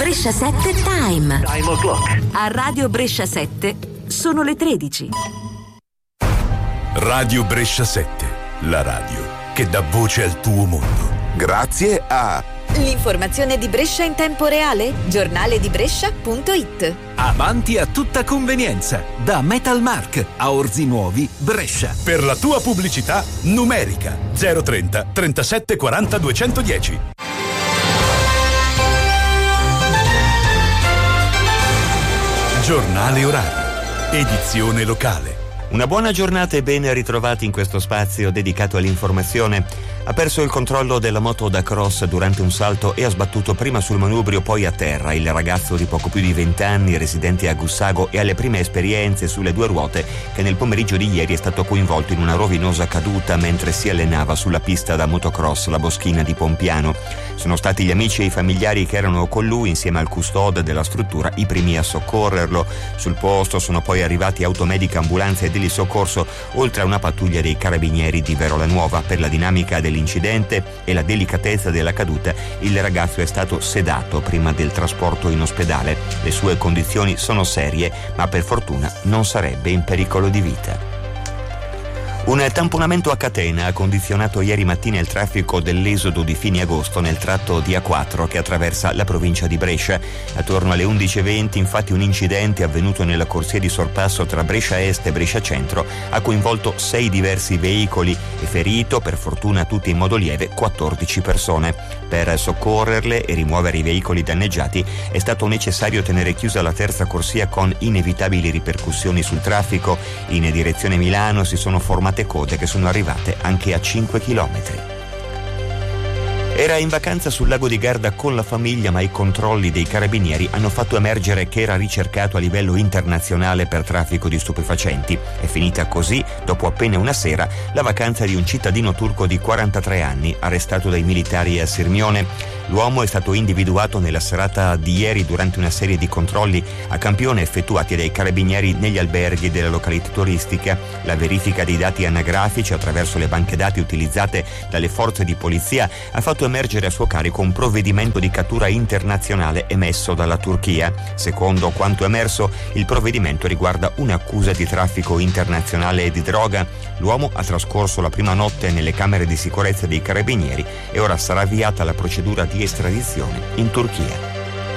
Brescia 7 Time. Time o'clock. A Radio Brescia 7 sono le 13. Radio Brescia 7, la radio che dà voce al tuo mondo. Grazie a l'informazione di Brescia in tempo reale, giornaledibrescia.it. Avanti a tutta convenienza, da Metalmark a Orzi Nuovi, Brescia. Per la tua pubblicità numerica 030 37 40 210. Giornale orario, edizione locale. Una buona giornata e ben ritrovati in questo spazio dedicato all'informazione. Ha perso il controllo della moto da cross durante un salto e ha sbattuto prima sul manubrio poi a terra il ragazzo di poco più di 20 anni residente a Gussago e alle prime esperienze sulle due ruote che nel pomeriggio di ieri è stato coinvolto in una rovinosa caduta mentre si allenava sulla pista da motocross La Boschina di Pompiano. Sono stati gli amici e i familiari che erano con lui insieme al custode della struttura i primi a soccorrerlo. Sul posto sono poi arrivati automedica, ambulanze e degli soccorso oltre a una pattuglia dei carabinieri di Verola Nuova. Per la dinamica dell'incidente e la delicatezza della caduta il ragazzo è stato sedato prima del trasporto in ospedale. Le sue condizioni sono serie ma per fortuna non sarebbe in pericolo di vita. Un tamponamento a catena ha condizionato ieri mattina il traffico dell'esodo di fine agosto nel tratto di A4 che attraversa la provincia di Brescia. Attorno alle 11:20 infatti un incidente avvenuto nella corsia di sorpasso tra Brescia Est e Brescia Centro ha coinvolto 6 diversi veicoli e ferito, per fortuna tutti in modo lieve, 14 persone. Per soccorrerle e rimuovere i veicoli danneggiati è stato necessario tenere chiusa la terza corsia con inevitabili ripercussioni sul traffico. In direzione Milano si sono formate code che sono arrivate anche a 5 chilometri. Era in vacanza sul lago di Garda con la famiglia, ma i controlli dei carabinieri hanno fatto emergere che era ricercato a livello internazionale per traffico di stupefacenti. È finita così, dopo appena una sera, la vacanza di un cittadino turco di 43 anni, arrestato dai militari a Sirmione. L'uomo è stato individuato nella serata di ieri durante una serie di controlli a campione effettuati dai carabinieri negli alberghi della località turistica. La verifica dei dati anagrafici attraverso le banche dati utilizzate dalle forze di polizia ha fatto emergere a suo carico un provvedimento di cattura internazionale emesso dalla Turchia. Secondo quanto emerso, il provvedimento riguarda un'accusa di traffico internazionale di droga. L'uomo ha trascorso la prima notte nelle camere di sicurezza dei carabinieri e ora sarà avviata la procedura di estradizione in Turchia.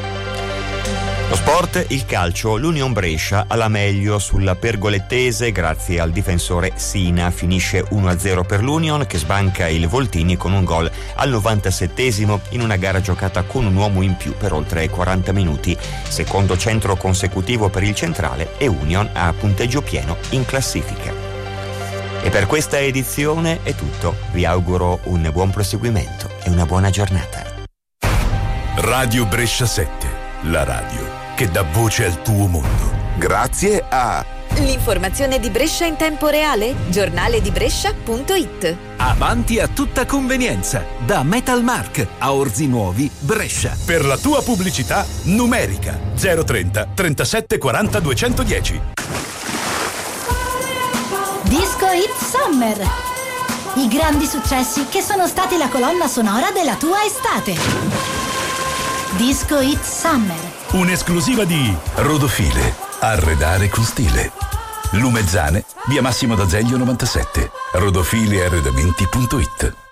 Lo sport, il calcio, l'Union Brescia alla meglio sulla Pergolettese grazie al difensore Sina. Finisce 1-0 per l'Union che sbanca il Voltini con un gol al 97esimo in una gara giocata con un uomo in più per oltre 40 minuti. Secondo centro consecutivo per il centrale e Union a punteggio pieno in classifica. E per questa edizione è tutto. Vi auguro un buon proseguimento e una buona giornata. Radio Brescia 7, la radio che dà voce al tuo mondo. Grazie a l'informazione di Brescia in tempo reale, giornaledibrescia.it. Avanti a tutta convenienza, da Metalmark a Orzi Nuovi, Brescia. Per la tua pubblicità numerica 030 37 40 210. Disco Hit Summer. I grandi successi che sono stati la colonna sonora della tua estate. Disco Hit Summer. Un'esclusiva di Rodofile. Arredare con stile. Lumezzane, via Massimo d'Azeglio 97. Rodofilearredamenti.it.